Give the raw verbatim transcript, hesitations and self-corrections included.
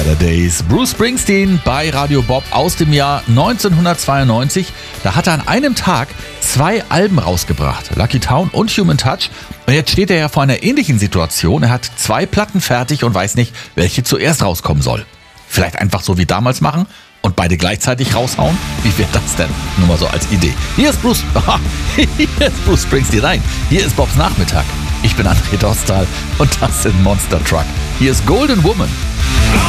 Better Days. Bruce Springsteen bei Radio Bob aus dem Jahr neunzehnhundertzweiundneunzig. Da hat er an einem Tag zwei Alben rausgebracht, Lucky Town und Human Touch. Und jetzt steht er ja vor einer ähnlichen Situation. Er hat zwei Platten fertig und weiß nicht, welche zuerst rauskommen soll. Vielleicht einfach so wie damals machen und beide gleichzeitig raushauen? Wie wäre das denn? Nur mal so als Idee. Hier ist Bruce, hier ist Bruce Springsteen. Nein, hier ist Bobs Nachmittag. Ich bin André Dostal und das sind Monster Truck. Hier ist Golden Woman.